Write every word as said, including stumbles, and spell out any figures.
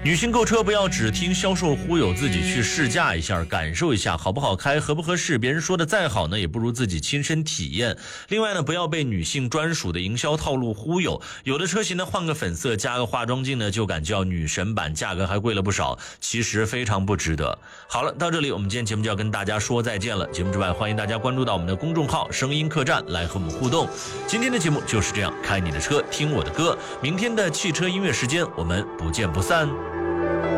女性购车不要只听销售忽悠，自己去试驾一下，感受一下好不好开，合不合适。别人说的再好呢，也不如自己亲身体验。另外呢，不要被女性专属的营销套路忽悠。有的车型呢，换个粉色加个化妆镜呢，就敢叫女神版，价格还贵了不少，其实非常不值得。好了，到这里我们今天节目就要跟大家说再见了。节目之外，欢迎大家关注到我们的公众号声音客栈来和我们互动。今天的节目就是这样，开你的车，听我的歌。明天的汽车音乐时间，我们不见不散。